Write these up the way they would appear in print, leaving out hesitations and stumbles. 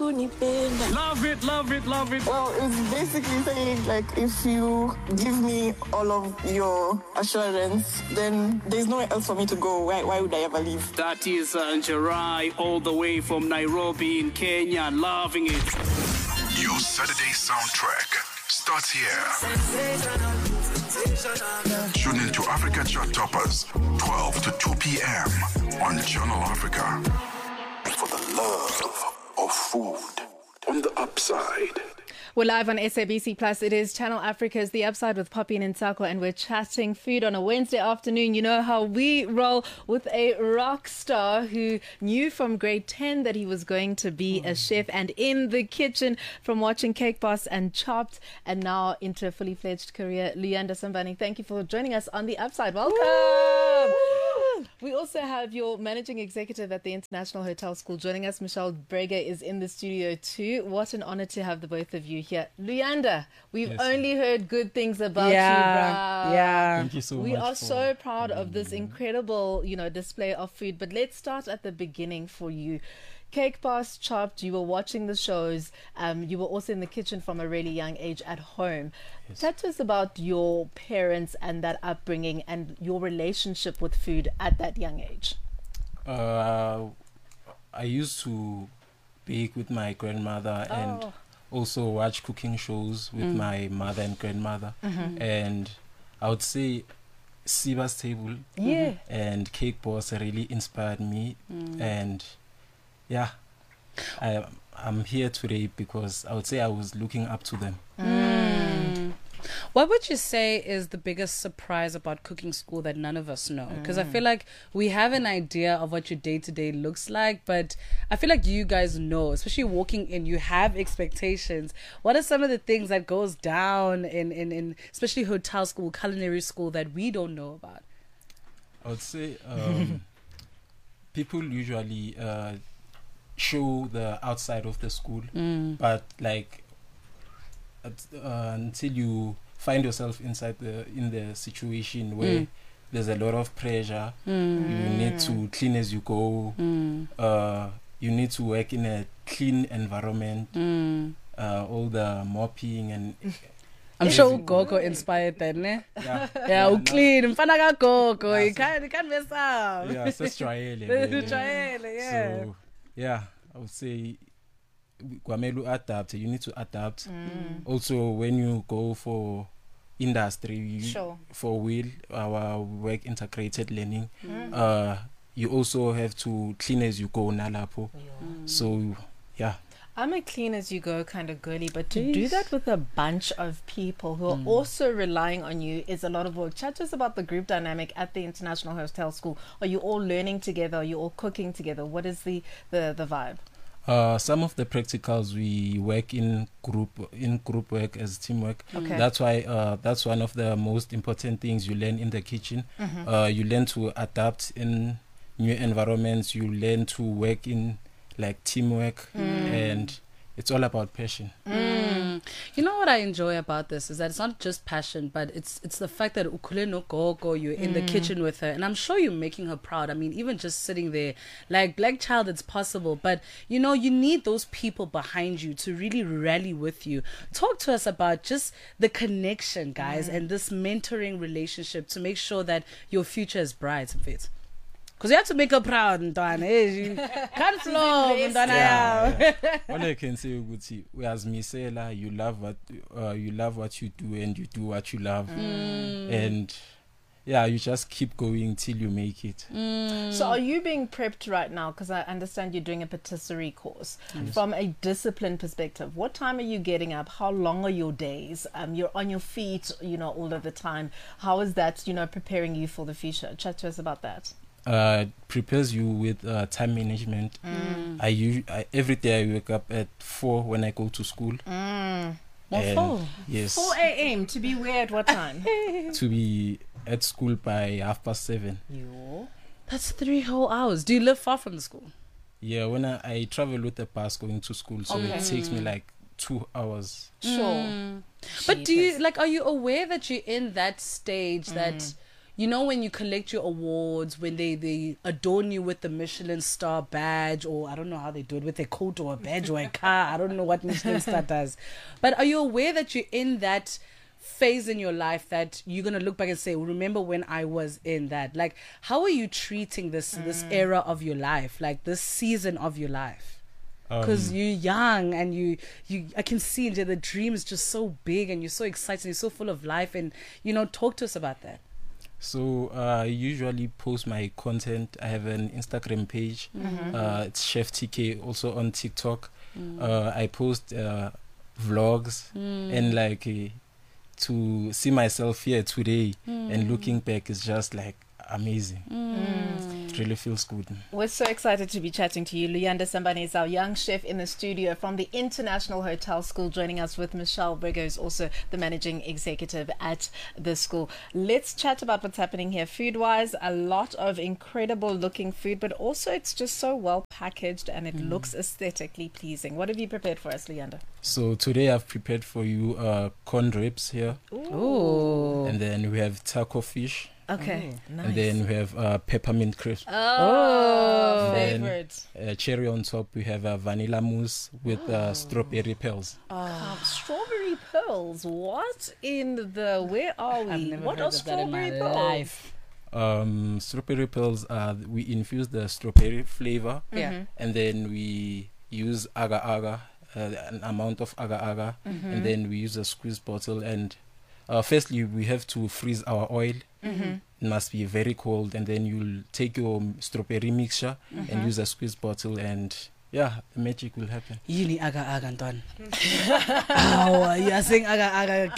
kunipenda. Love it, love it, love it. Well, it's basically saying, like, if you give me all of your assurance, then there's nowhere else for me to go. Why would I ever leave? That is Njerai, all the way from Nairobi in Kenya, loving it. Your Saturday soundtrack starts here. Tune into Africa Chart Toppers, 12 to 2 p.m. on Channel Africa. For the love of food. On the upside. We're live on SABC Plus. It is Channel Africa's The Upside with Poppy and Nsako, and we're chatting food on a Wednesday afternoon. You know how we roll with a rock star who knew from grade 10 that he was going to be a chef, and in the kitchen from watching Cake Boss and Chopped, and now into a fully fledged career. Luyanda Sambani, thank you for joining us on The Upside. Welcome. Woo! We also have your managing executive at the International Hotel School joining us. Michelle Brega is in the studio too. What an honor to have the both of you here. Luyanda, we've only heard good things about you, brah. Yeah. Thank you so much. We are so proud of this incredible, display of food. But let's start at the beginning for you. Cake Boss, Chopped, you were watching the shows. You were also in the kitchen from a really young age at home. Yes. Chat to us about your parents and that upbringing and your relationship with food at that young age. I used to bake with my grandmother and also watch cooking shows with my mother and grandmother. And I would say Siba's Table and Cake Boss really inspired me. And yeah, I'm here today because I would say I was looking up to them. What would you say is the biggest surprise about cooking school that none of us know? Because I feel like we have an idea of what your day-to-day looks like, but I feel like you guys know, especially walking in, you have expectations. What are some of the things that goes down in especially hotel school, culinary school, that we don't know about? I would say people usually show the outside of the school, but like until you find yourself inside in the situation where there's a lot of pressure, you need to clean as you go, you need to work in a clean environment, all the mopping and I'm sure Gogo inspired that, ne? Yeah, clean. Mfana ka Gogo. You can't mess up. Yeah, so trial. Yeah. So yeah, I would say Kwamelu adapt. You need to adapt. Also, when you go for industry, for our work integrated learning, you also have to clean as you go, nalapo. So yeah. I'm a clean as you go kind of girly, but to do that with a bunch of people who are also relying on you is a lot of work. Chat to us about the group dynamic at the International Hotel School. Are you all learning together? Are you all cooking together? What is the vibe? Some of the practicals we work in group work as teamwork. Okay. That's why that's one of the most important things you learn in the kitchen. You learn to adapt in new environments. You learn to work in like teamwork, and it's all about passion. You know what I enjoy about this is that it's not just passion, but it's the fact that ukule no gogo, you're in the kitchen with her, and I'm sure you're making her proud. I mean, even just sitting there, like Black Child, it's possible, but you need those people behind you to really rally with you. Talk to us about just the connection, guys, and this mentoring relationship to make sure that your future is bright and fit. Because you have to make her proud, Ntwana. You can't flow, Ntwana. All I can say, Uguti, as Misela, you love what you do, and you do what you love, and yeah, you just keep going till you make it. So are you being prepped right now? Because I understand you're doing a patisserie course. From a discipline perspective, what time are you getting up? How long are your days? You're on your feet, all of the time. How is that, preparing you for the future? Chat to us about that. Prepares you with time management. I every day I wake up at 4 when I go to school. 4? Yes. 4 a.m. to be where at what time? To be at school by 7:30. That's 3 whole hours. Do you live far from the school? Yeah, when I travel with the bus going to school, so it takes me like 2 hours. Sure. But are you aware that you're in that stage that you know, when you collect your awards, when they adorn you with the Michelin star badge, or I don't know how they do it, with a coat or a badge or a car. I don't know what Michelin star does. But are you aware that you're in that phase in your life that you're going to look back and say, remember when I was in that? Like, how are you treating this era of your life, like this season of your life? Because you're young and you I can see the dream is just so big and you're so excited, you're so full of life, and talk to us about that. So I usually post my content. I have an Instagram page. It's Chef TK, also on TikTok. I post vlogs and like to see myself here today and looking back is just like amazing. It really feels good. We're so excited to be chatting to you. Luyanda Sambane is our young chef in the studio from the International Hotel School, joining us with Michelle Briggo, who's also the managing executive at the school. Let's chat about what's happening here food-wise. A lot of incredible looking food, but also it's just so well packaged and it looks aesthetically pleasing. What have you prepared for us, Luyanda? So today I've prepared for you corn ribs here. Ooh. And then we have taco fish. Okay, nice. And then we have peppermint crisp. Oh, Then, favorite. Cherry on top, we have vanilla mousse with strawberry pearls. Strawberry pearls. What in the... Where are we? I've never What heard are of that in my strawberry pearls? life. Strawberry pearls, we infuse the strawberry flavor. Yeah. And then we use agar-agar, an amount of agar-agar. And then we use a squeeze bottle. And firstly, we have to freeze our oil. It must be very cold, and then you'll take your strawberry mixture and use a squeeze bottle, and the magic will happen. Yini aga Anton. Oh, you're saying aga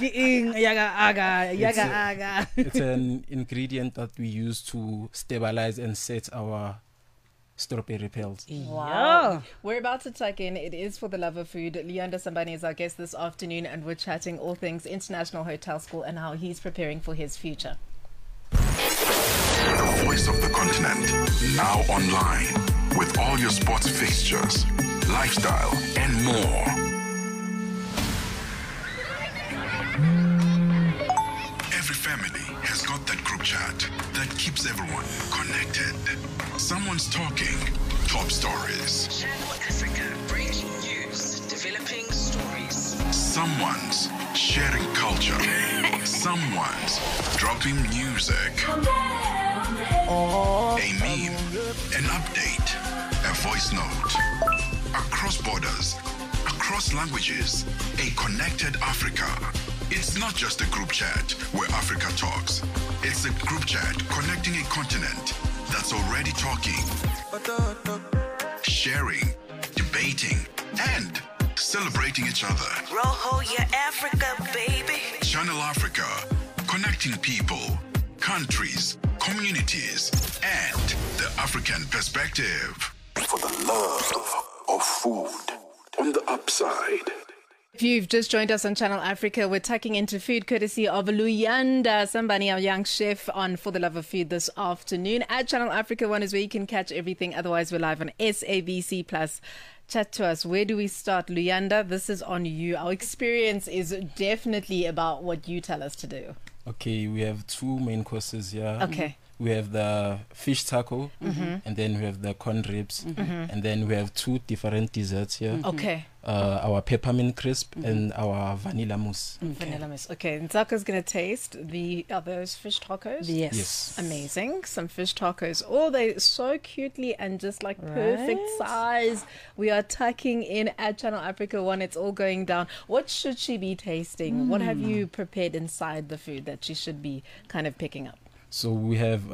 yaga. It's an ingredient that we use to stabilize and set our strawberry pearls. Wow. We're about to tuck in. It is For the Love of Food. Luyanda Sambane is our guest this afternoon, and we're chatting all things International Hotel School and how he's preparing for his future. The voice of the continent, now online, with all your sports fixtures, lifestyle, and more. Every family has got that group chat that keeps everyone connected. Someone's talking top stories. Channel Africa, breaking news, developing stories. Someone's sharing culture. Someone's dropping music. A meme, an update, a voice note. Across borders, across languages, a connected Africa. It's not just a group chat where Africa talks. It's a group chat connecting a continent that's already talking, sharing, debating, and celebrating each other. Roho, yeah, Africa, baby. Channel Africa, connecting people, countries, communities, and the African perspective. For the love of food on the upside. If you've just joined us on Channel Africa, we're tucking into food courtesy of Luyanda Sambane, our young chef, on For the Love of Food this afternoon. At Channel Africa 1 is where you can catch everything. Otherwise, we're live on SABC+. Chat to us. Where do we start? Luyanda, this is on you. Our experience is definitely about what you tell us to do. Okay, we have two main courses here. Okay. We have the fish taco, and then we have the corn ribs, and then we have two different desserts here. Okay. Our peppermint crisp and our vanilla mousse. Vanilla mousse. Okay, and Zaka's going to taste are those fish tacos? Yes. Amazing. Some fish tacos. Oh, they're so cutely and just like perfect size. We are tucking in at Channel Africa 1. It's all going down. What should she be tasting? What have you prepared inside the food that she should be kind of picking up? So we have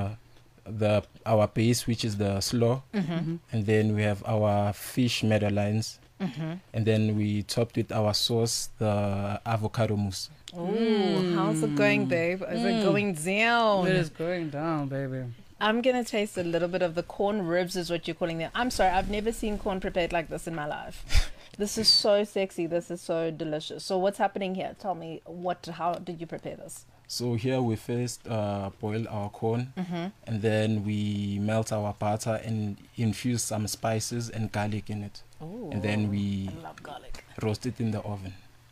our base, which is the slaw, and then we have our fish medallions, and then we topped with our sauce, the avocado mousse. Oh, how's it going, babe? Is it going down? It is going down, baby. I'm going to taste a little bit of the corn ribs is what you're calling them. I'm sorry, I've never seen corn prepared like this in my life. This is so sexy. This is so delicious. So what's happening here? Tell me, how did you prepare this? So here we first boil our corn, and then we melt our butter and infuse some spices and garlic in it. Ooh, and then we I love garlic. roast it in the oven.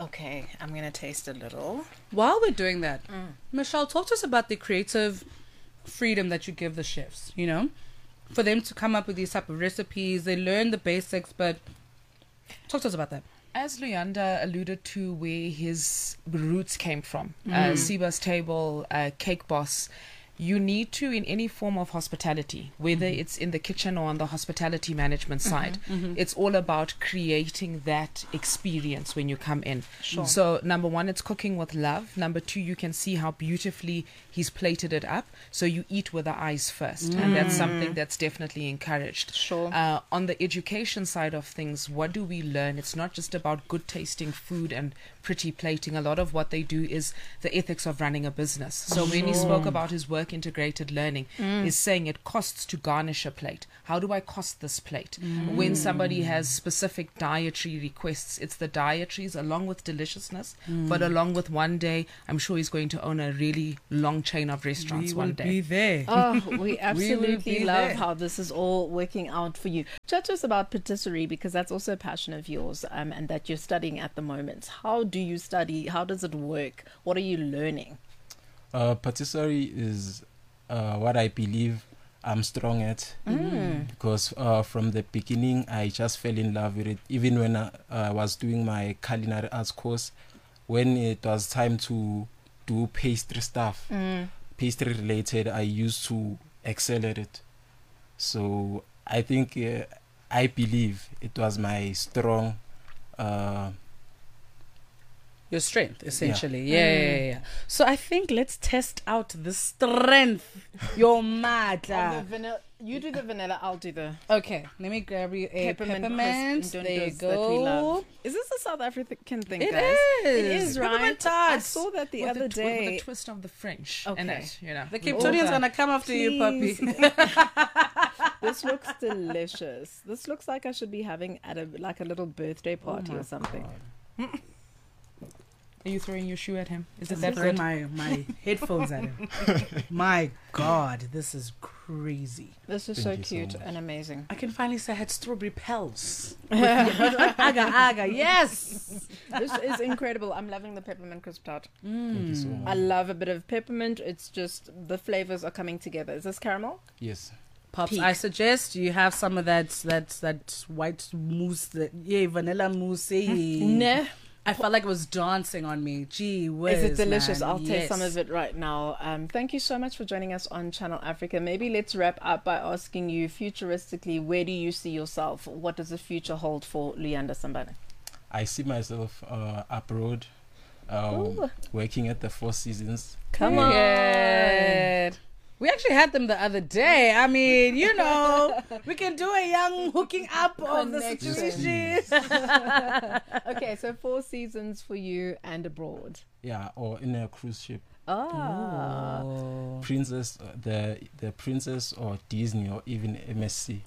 Okay, I'm going to taste a little. While we're doing that, Michelle, talk to us about the creative freedom that you give the chefs, you know, for them to come up with these type of recipes. They learn the basics, but talk to us about that. As Luyanda alluded to where his roots came from, Siba's Table, Cake Boss, you need to, in any form of hospitality, whether it's in the kitchen or on the hospitality management side, it's all about creating that experience when you come in. Sure. So, number one, it's cooking with love. Number two, you can see how beautifully he's plated it up. So you eat with the eyes first. And that's something that's definitely encouraged. Sure. On the education side of things, what do we learn? It's not just about good tasting food and pretty plating. A lot of what they do is the ethics of running a business. So when he spoke about his work integrated learning, is saying it costs to garnish a plate. How do I cost this plate? When somebody has specific dietary requests, it's the dietaries along with deliciousness, but along with one day, I'm sure he's going to own a really long chain of restaurants one day. there. Oh, we absolutely be love there. how this is all working out for you. Chat to us about patisserie, because that's also a passion of yours, and that you're studying at the moment. How do you study? How does it work? What are you learning? Patisserie is what I believe I'm strong at, because from the beginning I just fell in love with it. Even when I was doing my culinary arts course, when it was time to do pastry stuff, pastry related, I used to excel at it. So I think I believe it was my strong Your strength, essentially. Yeah. So I think let's test out the strength. Your matter. You do the vanilla, I'll do the Okay, let me grab you a peppermint. crisp There you Ndundas that we go. love. Is this a South African thing, It guys? is. It is, right? Peppermint I tarts. saw that the With other with day. the twist of the French in Okay. it, you know. The With Cape all Townian's the- gonna come after you, puppy. This looks delicious. This looks like I should be having at a little birthday party or something. Are you throwing your shoe at him? Is it I'm that throwing good? my headphones at him. My God, this is crazy. This is Thank so you so cute much. and amazing. I can finally say I had strawberry pels. Aga, yes. This is incredible. I'm loving the peppermint crisp tart. Thank you so much. I love a bit of peppermint. It's just the flavors are coming together. Is this caramel? Yes. Pops, Peak. I suggest you have some of that white mousse, vanilla mousse. No. I felt like it was dancing on me. Gee whiz, Is it delicious? man. I'll taste some Yes. of it right now. Thank you so much for joining us on Channel Africa. Maybe let's wrap up by asking you futuristically, where do you see yourself? What does the future hold for Luyanda Sambane? I see myself abroad, Ooh. working at the Four Seasons. Come on. Good. We actually had them the other day. I mean, you know, we can do a young hooking up of the Connection. situation. Okay, so 4 seasons for you and abroad. Yeah, or in a cruise ship. Ah. Princess, the princess or Disney or even MSC.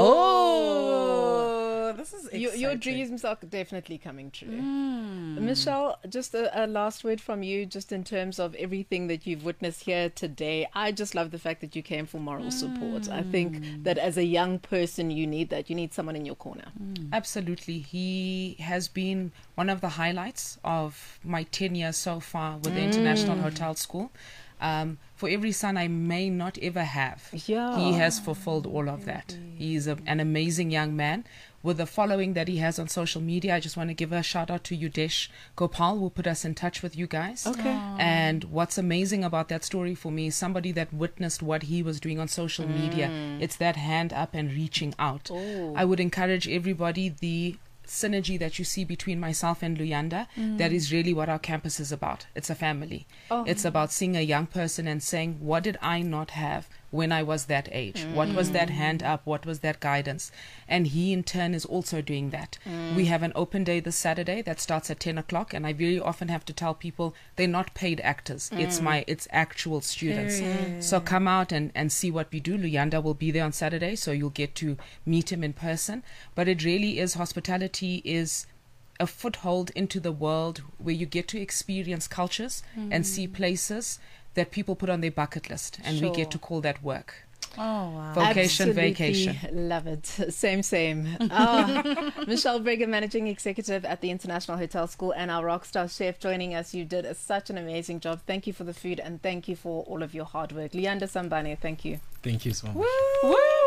Oh, this is exciting. Your dreams are definitely coming true. Michelle, just a last word from you, just in terms of everything that you've witnessed here today. I just love the fact that you came for moral support. I think that as a young person, you need that. You need someone in your corner. Absolutely. He has been one of the highlights of my tenure so far with the International Hotel School. For every son I may not ever have, Yeah. he has fulfilled all of that. He's an amazing young man. With the following that he has on social media, I just want to give a shout out to Yudesh Gopal, who put us in touch with you guys. Okay. And what's amazing about that story for me is somebody that witnessed what he was doing on social media. It's that hand up and reaching out. I would encourage everybody, the synergy that you see between myself and Luyanda, that is really what our campus is about. It's a family. It's about seeing a young person and saying, what did I not have when I was that age? What was that hand up? What was that guidance? And he in turn is also doing that. We have an open day this Saturday that starts at 10 o'clock, and I very often have to tell people they're not paid actors. It's actual students. So come out and see what we do. Luyanda will be there on Saturday, so you'll get to meet him in person. But it really is, hospitality is a foothold into the world where you get to experience cultures and see places that people put on their bucket list, and we Sure. get to call that work. Oh, wow. Vocation, Absolutely vacation. Love it. Same. Michelle Brigham, Managing Executive at the International Hotel School, and our rockstar chef joining us. You did such an amazing job. Thank you for the food and thank you for all of your hard work. Leanda Sambane, thank you. Thank you so much. Woo!